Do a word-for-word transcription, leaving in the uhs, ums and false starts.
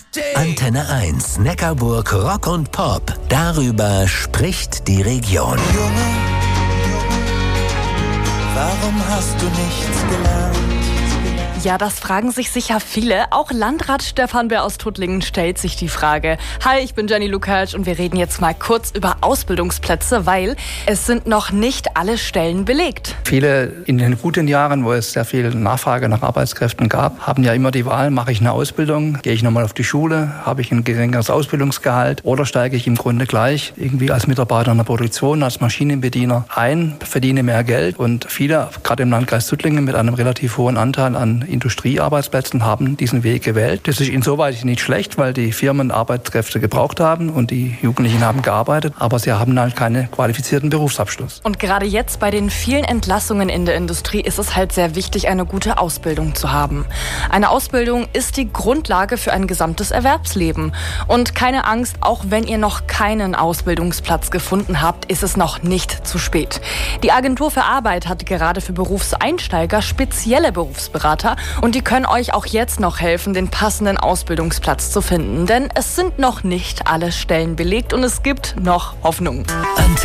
Antenne eins, Neckarburg Rock und Pop. Darüber spricht die Region. Junge, warum hast du nichts gelernt? Ja, das fragen sich sicher viele. Auch Landrat Stefan Bär aus Tuttlingen stellt sich die Frage. Hi, ich bin Jenny Lukacs und wir reden jetzt mal kurz über Ausbildungsplätze, weil es sind noch nicht alle Stellen belegt. Viele in den guten Jahren, wo es sehr viel Nachfrage nach Arbeitskräften gab, haben ja immer die Wahl, mache ich eine Ausbildung, gehe ich nochmal auf die Schule, habe ich ein geringeres Ausbildungsgehalt oder steige ich im Grunde gleich irgendwie als Mitarbeiter in der Produktion, als Maschinenbediener ein, verdiene mehr Geld. Und viele, gerade im Landkreis Tuttlingen mit einem relativ hohen Anteil an Industriearbeitsplätzen, haben diesen Weg gewählt. Das ist insoweit nicht schlecht, weil die Firmen Arbeitskräfte gebraucht haben und die Jugendlichen haben gearbeitet, aber sie haben halt keinen qualifizierten Berufsabschluss. Und gerade jetzt bei den vielen Entlassungen in der Industrie ist es halt sehr wichtig, eine gute Ausbildung zu haben. Eine Ausbildung ist die Grundlage für ein gesamtes Erwerbsleben. Und keine Angst, auch wenn ihr noch keinen Ausbildungsplatz gefunden habt, ist es noch nicht zu spät. Die Agentur für Arbeit hat gerade für Berufseinsteiger spezielle Berufsberater und die können euch auch jetzt noch helfen, den passenden Ausbildungsplatz zu finden. Denn es sind noch nicht alle Stellen belegt und es gibt noch Hoffnung. Antenne